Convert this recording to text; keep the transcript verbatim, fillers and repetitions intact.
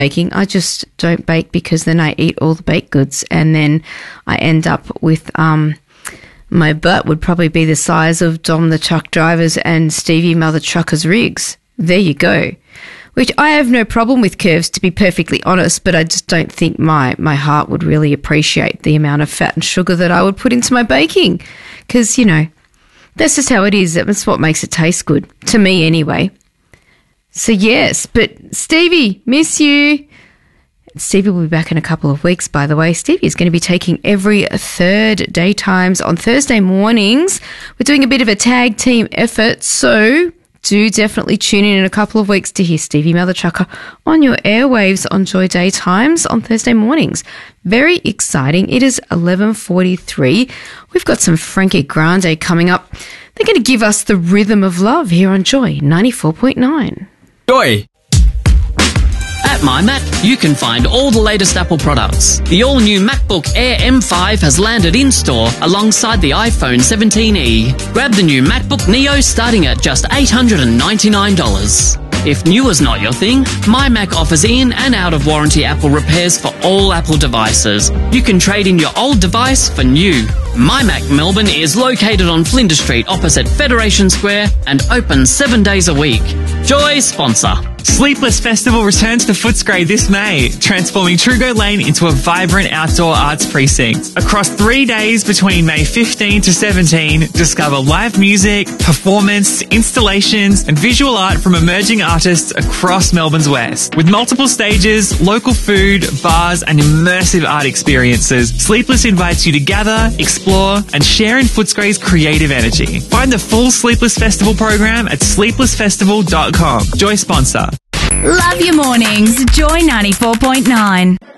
baking. I just don't bake because then I eat all the baked goods and then I end up with um, my butt would probably be the size of Dom the truck driver's and Stevie Mother Trucker's rigs. There you go. Which I have no problem with curves, to be perfectly honest, but I just don't think my, my heart would really appreciate the amount of fat and sugar that I would put into my baking. Because, you know, that's just how it is. That's what makes it taste good. To me, anyway. So, yes, but Stevie, miss you. Stevie will be back in a couple of weeks, by the way. Stevie is going to be taking every third daytimes on Thursday mornings. We're doing a bit of a tag team effort, so do definitely tune in in a couple of weeks to hear Stevie Mother Trucker on your airwaves on Joy Daytimes on Thursday mornings. Very exciting. It is eleven forty-three. We've got some Frankie Grande coming up. They're going to give us the rhythm of love here on Joy ninety-four point nine. Joy! At MyMac, you can find all the latest Apple products. The all-new MacBook Air M five has landed in-store alongside the iPhone seventeen e. Grab the new MacBook Neo starting at just eight hundred ninety-nine dollars. If new is not your thing, MyMac offers in and out-of-warranty Apple repairs for all Apple devices. You can trade in your old device for new. MyMac Melbourne is located on Flinders Street opposite Federation Square and open seven days a week. Joy sponsor. Sleepless Festival returns to Footscray this May, transforming Trugo Lane into a vibrant outdoor arts precinct. Across three days between May fifteenth to seventeenth, discover live music, performance, installations, and visual art from emerging artists across Melbourne's west. With multiple stages, local food, bars, and immersive art experiences, Sleepless invites you to gather, explore, and share in Footscray's creative energy. Find the full Sleepless Festival program at sleepless festival dot com. Joy sponsor. Love your mornings. Joy ninety-four point nine.